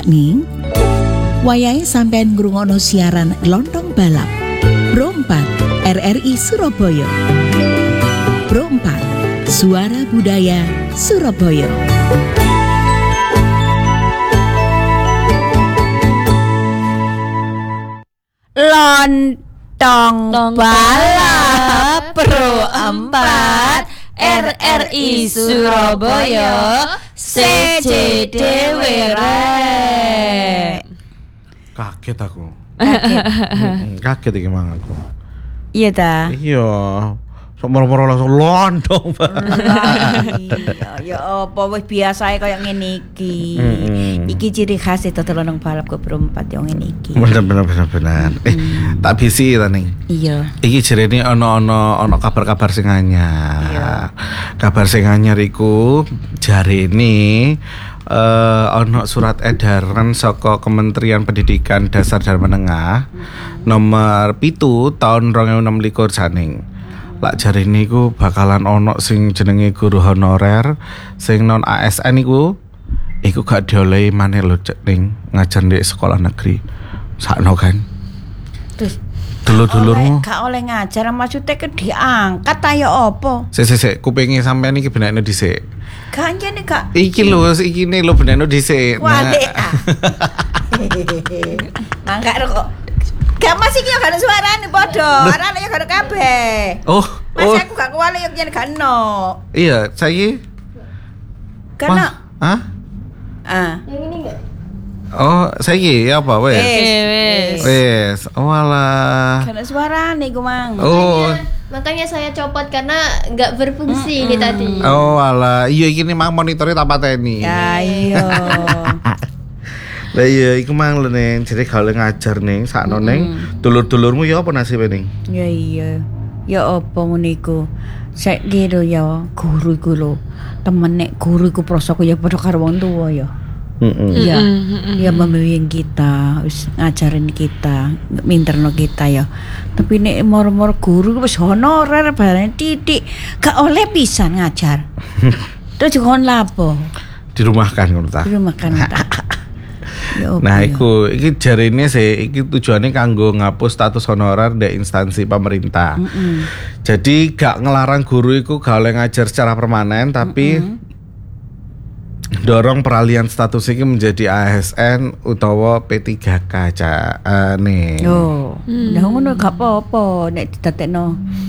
ning wayahe sampean ngrungokno siaran Lontong Balap Pro 4 RRI Surabaya. Pro 4 Suara Budaya Surabaya. Lontong Balap Pro 4 RRI Surabaya CJDW rek. Kaget aku. Kaget iki mang aku. Iya ta? Iya. Sok moro-moro langsung lontong. Ya apa wis biasae kaya ngene iki. Iki ciri khas dodol lontong balap ke Pro 4 yo ngene iki. Bener. Tak bisi ta ning. Iya. Iki jerene ana kabar-kabar sing anyar. Iya. Kabar sing anyar iku jarene ana surat edaran saka Kementerian Pendidikan Dasar dan Menengah nomor 7 tahun 2026 janing. Lak jarene iku bakalan ana sing jenenge guru honorer sing non ASN iku gak diolehi maneh lho cek ning ngajar di sekolah negeri. Sakno kan. Terus dulur-dulurmu gak oleh ngajar maksudnya ke diangkat ayo apa? Sik kupinge sampean iki benekno dhisik. Gak jane gak. Iki lho benekno dhisik. Wale ah. Mangga kok. Gak masih iki gak ada suarane padha. Arane yo gak kabeh. Masih aku gak kuwale yo yen gak ono. Iya, saiki. Karena Hah? Yang ini enggak? Oh, saiki ya apa wes? Wes. Oh alah. Gak ada suarane iku mang. Makanya saya copot karena nggak berfungsi ini tadi. Oh alah, iya iki nih mang monitornya tak pateni. Ya iya. Lah iya iku mang lho ning, jadi gawe ngajar ning sakno ning dulur-dulurmu ya apa nasibe ning? Ya iya. Ya apa ngene iku. Saiki lho ya guru iku lho. Temen nek guru iku prosoku ya padha karo wong tuwa ya. Iya. Ya membimbing kita, wis ngajarin kita, minterno kita ya. Tapi nek moro-moro guru wis honorer bareng titik, gak oleh pisan ngajar. Terus juga lapo? Dirumahkan ngono ta. Dirumahkan ta. Nah, iki jarine sih iki tujuannya kanggo ngapus status honorer di instansi pemerintah. Jadi gak ngelarang guru iku gak oleh ngajar secara permanen tapi dorong peralihan status iki menjadi ASN utawa P3K nih. Oh. Lah ngono gak apa-apa nek didadekno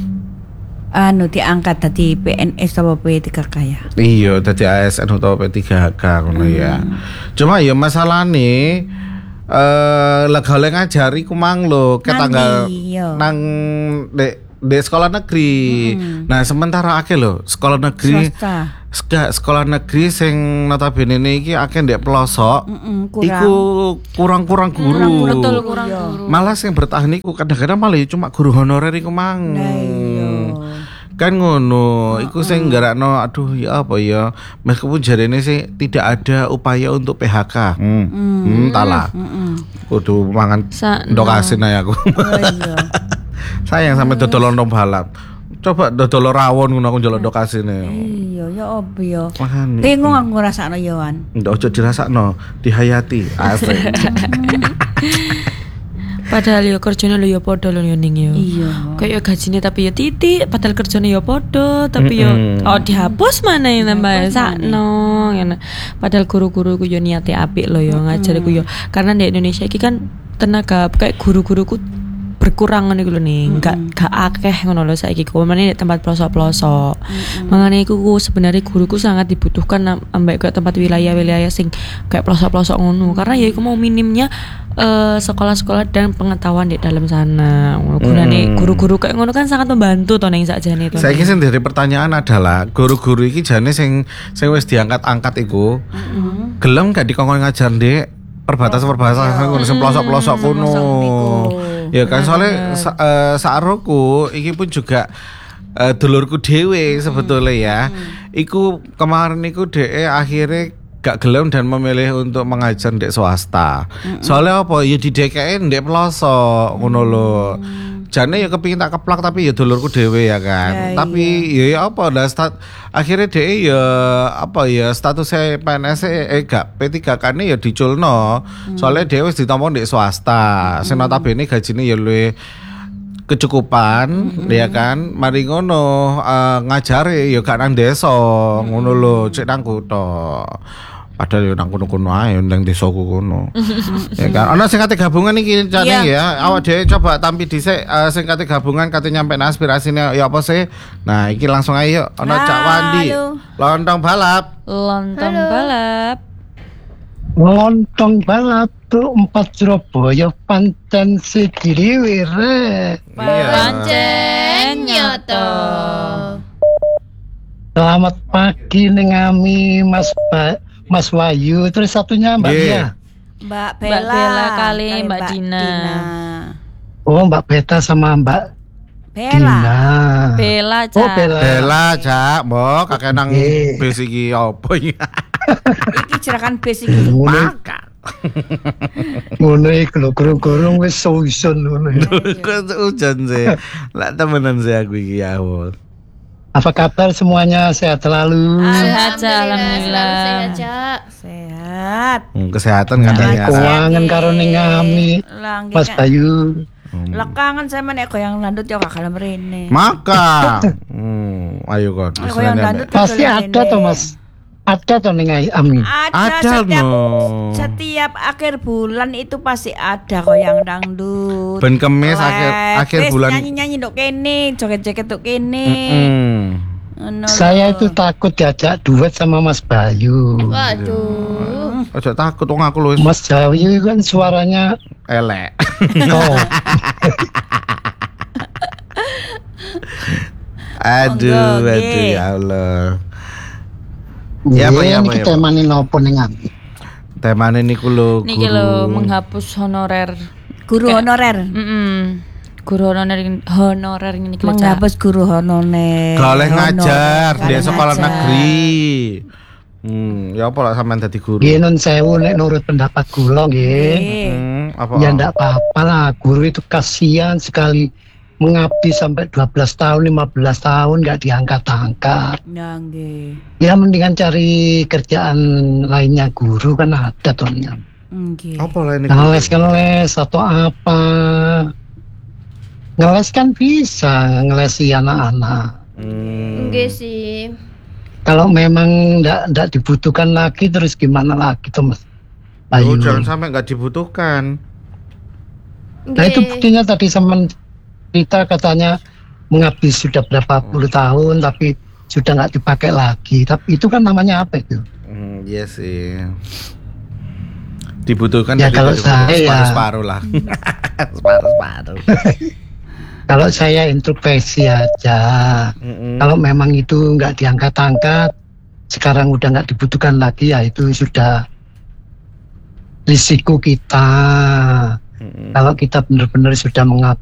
diangkat dadi PNS atau P3K ya. Iya, dadi ASN utawa P3K ngono ya. Cuma ya masalahne oleh ngajari ku mang lho ketanggal nang di sekolah negeri. Nah, sementara akeh lho sekolah negeri sekolah negeri sing notabene iki akeh ndek pelosok. Iku kurang guru. Betul, kurang guru. Malah sing bertahan iku kadang-kadang malah cuma guru honorer iku mang. Kan ngono, iku sing nggarakno aduh ya apa ya. Meskipun jarene sih tidak ada upaya untuk PHK. Entahlah. Kudu mangan ndok asin ae aku. Sayang sampe dodol lontong balap. Coba dodol rawon ngono aku njaluk ndok asine. Iya, ya apa ya. Bingung aku ngrasakno ya Wan. Ndak ojo dirasakno, dihayati. Asik. Padahal yo kerjane lho yo padha lho ning yo. Iya. Kayak gajine tapi yo titik, padahal kerjane yo padha, tapi yo dihapus mana yang tambah sakno ngene. Padahal guru-guru ku yo niate apik lho yo ngajar ku yo. Karena di Indonesia iki kan tenaga kayak guru-guruku berkurang ngene lho ning, gak akeh ngono lho saiki ku meneh tempat pelosok-pelosok. Mangane iku sebenarnya guruku sangat dibutuhkan ambek ke tempat wilayah-wilayah sing kayak pelosok-pelosok ngono. Karena ya iku mau minimnya sekolah-sekolah dan pengetahuan di dalam sana. Gunane guru-guru kayak ngono kan sangat membantu to ning sakjane to. Saiki sing dari pertanyaan adalah guru-guru iki jane sing wis diangkat-angkat iku gelem gak dikongkon ngajar ndek perbatasan ngono sing pelosok-pelosok kono. Ya kan soalnya saroku iki pun juga dulurku dhewe sebetulnya ya. Iku kemarin iku dhek akhirnya gak gelem dan memilih untuk mengajar di swasta. Soalnya apa? Ya di DKI ndek pelosok ngono lho. Jane ya kepingin tak keplak tapi ya dulurku dhewe ya kan. Tapi ya apa lah akhirnya dhek ya apa ya statusnya PNS gak P3K-ne ya diculno. Soalnya dhewe wis ditampa ndek swasta. Sing notabene gajine ya luwih kecukupan ya kan. Mari ngono ngajare ya gak nang desa ngono lho, cek nang kutho. Padahal yo nang kono-kono ae nang desaku kono. Ya kan. Ana sing kate gabungan iki jane ya. Awak dhewe coba tampi dhisik sing kate gabungan kate nyampe aspirasine ya apa sih? Nah, iki langsung ae yuk. Ana Cak Wandi. Lontong balap. Lontong balap tuh 4 Surabaya pancen sedhewe re. Pancen nyoto. Selamat pagi ning Ami Mas Wahyu, terus satunya Mbak Dia. Mbak Bella kali Mbak Dina. Oh, Mbak Beta sama Mbak Bella. Dina. Bella, Cak. Oh, Bella, Cak, mbok kakek nang bis iki opo iki? Iki jerakan bis iki. Maka. Ngono iki lho, gurung-gurung wis susun ngono. Hujan sih. Lah temenan sih aku iki ya. Apa kabar semuanya? Sehat selalu. Sehat, alhamdulillah. Selalu sehat, Cak. Sehat. Kesehatan katanya. Keuangan karo ning Ami Mas Bayu. Lekangan saya nek goyang landut ya kakak mrene. Maka. Ayo kon. Goyang landut Pasti ada toh Mas. Ada toh ning Ami. Ada setiap akhir bulan itu pasti ada goyang dangdut. Ben kemis akhir bulan. Nyanyi-nyanyi nduk kene, joget-joget nduk kene. Saya itu takut diajak duet sama Mas Bayu. Waduh. Aja takut wong aku lho. Mas Bayu kan suaranya elek. oh. Aduh ya Allah. Ya, Ya, ini kita temani nopo ning Ami. Temane niku lho Niki lho menghapus honorer. Guru honorer. Guru honorer ini kita Menghapus guru honorer. gak oleh ngajar di sekolah negeri. Ya apa lah sampean dadi guru? Nggih nun sewu nek nurut pendapat kula nggih. Apa? Ya ndak apa-apa lah, guru itu kasihan sekali mengabdi sampai 12 tahun, 15 tahun nggak diangkat-angkat. Ya nggih. Ya mendingan cari kerjaan lainnya guru kan ada tohnya. Nggih. Apa lah ini? Ngeles atau apa? Ngeles kan bisa ngelesi anak-anak. Enggak sih. Kalau memang ndak dibutuhkan lagi terus gimana lagi tuh Mas? Oh, jangan sampai nggak dibutuhkan. Nah itu buktinya tadi sama kita katanya mengabdi sudah berapa puluh tahun tapi sudah nggak dipakai lagi. Tapi itu kan namanya apa itu? Iya sih. Dibutuhkan ya kalau saya separuh lah. Separuh. Kalau saya introspeksi aja. Kalau memang itu nggak diangkat-angkat, sekarang udah nggak dibutuhkan lagi, ya itu sudah risiko kita. Kalau kita benar-benar sudah mengabdi